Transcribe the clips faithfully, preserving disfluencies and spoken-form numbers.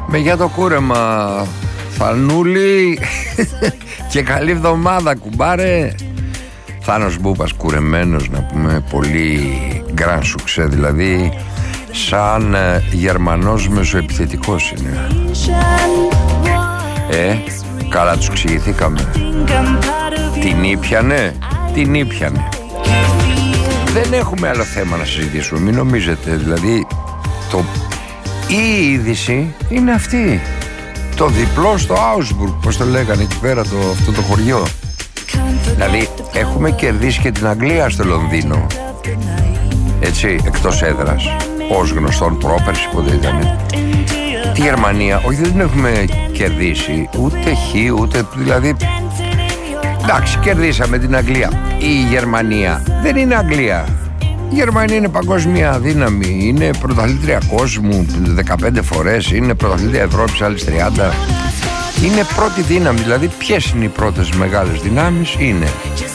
Με για το κούρεμα, Θανούλη. Και καλή εβδομάδα, κουμπάρε. Θάνος Μπούπας κουρεμένος, να πούμε, πολύ γκραν σουξέ, δηλαδή σαν ε, Γερμανός μεσοεπιθετικός είναι. Ε, καλά τους ξηγηθήκαμε. Την ήπιανε, την ήπιανε. Δεν έχουμε άλλο θέμα να συζητήσουμε, μην νομίζετε. Δηλαδή το, η είδηση είναι αυτή. Το διπλό στο Augsburg, πώς το λέγανε εκεί πέρα, το, αυτό το χωριό. Δηλαδή έχουμε κερδίσει και την Αγγλία στο Λονδίνο, έτσι, εκτός έδρας, ως γνωστόν πρόπερση πότε ήταν. Τη Γερμανία, όχι, δεν την έχουμε κερδίσει ούτε χ, ούτε, δηλαδή εντάξει, κερδίσαμε την Αγγλία. Η Γερμανία δεν είναι Αγγλία. Η Γερμανία είναι παγκόσμια δύναμη, είναι πρωταθλήτρια κόσμου δεκαπέντε φορές, είναι πρωταθλήτρια Ευρώπης άλλες τριάντα. Είναι πρώτη δύναμη, δηλαδή ποιες είναι οι πρώτες μεγάλες δυνάμεις? Είναι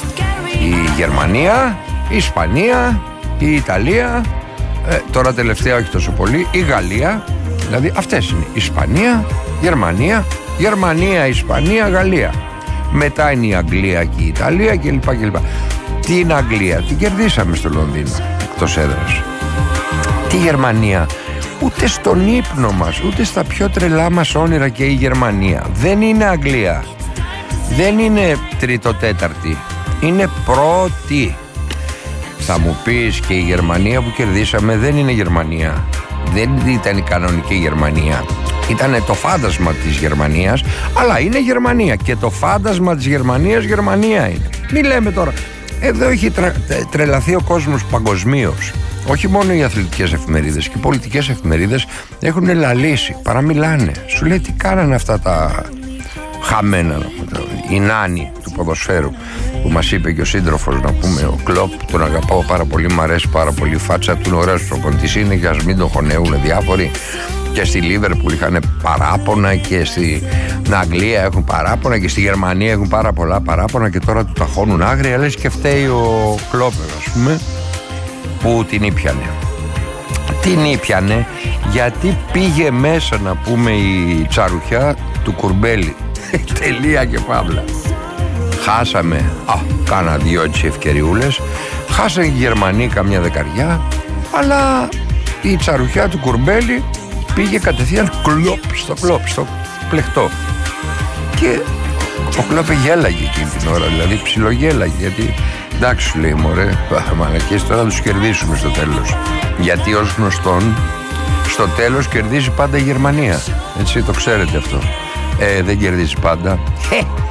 η Γερμανία, η Ισπανία, η Ιταλία, ε, τώρα τελευταία όχι τόσο πολύ, η Γαλλία. Δηλαδή αυτές είναι, Ισπανία, Γερμανία, Γερμανία, Ισπανία, Γαλλία. Μετά είναι η Αγγλία και η Ιταλία κλπ. κλπ. Την Αγγλία την κερδίσαμε στο Λονδίνο, εκτός έδρας. Τη Γερμανία ούτε στον ύπνο μας, ούτε στα πιο τρελά μας όνειρα και η Γερμανία. Δεν είναι Αγγλία, δεν είναι τρίτο-τέταρτη, είναι πρώτη. Θα μου πεις, και η Γερμανία που κερδίσαμε δεν είναι Γερμανία. Δεν ήταν η κανονική Γερμανία. Ήταν το φάντασμα της Γερμανίας, αλλά είναι Γερμανία. Και το φάντασμα της Γερμανίας Γερμανία είναι. Μη λέμε τώρα. Εδώ έχει τρα, τρελαθεί ο κόσμος παγκοσμίως. Όχι μόνο οι αθλητικές εφημερίδες, και οι πολιτικές εφημερίδες έχουν λαλήσει, παραμιλάνε. Σου λέει τι κάνανε αυτά τα χαμένα, η νάνη του ποδοσφαίρου, που μας είπε και ο σύντροφος, να πούμε, ο Κλοπ, τον αγαπάω πάρα πολύ, μου αρέσει πάρα πολύ, η φάτσα του είναι ωραίος προπονητής είναι, και ας μην τον χωνεύουν διάφοροι. Και στη Λίβερπουλ είχαν παράπονα, και στην Αγγλία έχουν παράπονα, και στη Γερμανία έχουν πάρα πολλά παράπονα, και τώρα του ταχώνουν άγρια. Λες και φταίει ο Κλόπερ, ας πούμε, που την ήπιανε. Την ήπιανε γιατί πήγε μέσα, να πούμε, η τσαρουχιά του Κουρμπέλη. Τελεία και παύλα. Χάσαμε, α, κάνα δυο έτσι ευκαιριούλες. Χάσανε οι Γερμανοί καμιά δεκαριά, αλλά η τσαρουχιά του Κουρμπέλη πήγε κατευθείαν κλοπ στο κλοπ, στο πλεχτό. Και ο Κλόπε γέλαγε εκείνη την ώρα, δηλαδή ψιλογέλαγε, γιατί εντάξει, σου λέει, μωρέ, μαλακίες, τώρα θα τους κερδίσουμε στο τέλος. Γιατί ως γνωστόν στο τέλος κερδίζει πάντα η Γερμανία, έτσι, το ξέρετε αυτό. Ε, δεν κερδίζει πάντα.